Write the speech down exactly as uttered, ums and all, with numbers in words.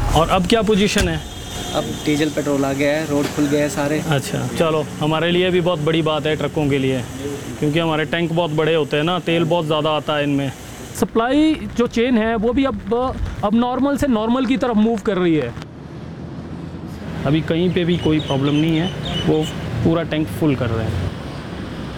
और अब क्या पोजीशन है? अब डीजल पेट्रोल आ गया है, रोड खुल गए हैं सारे। अच्छा, चलो हमारे लिए भी बहुत बड़ी बात है ट्रकों के लिए, क्योंकि हमारे टैंक बहुत बड़े होते हैं ना, तेल बहुत ज़्यादा आता है इनमें। सप्लाई जो चेन है वो भी अब अब नॉर्मल से नॉर्मल की तरफ मूव कर रही है। अभी कहीं पे भी कोई प्रॉब्लम नहीं है, वो पूरा टैंक फुल कर रहे हैं।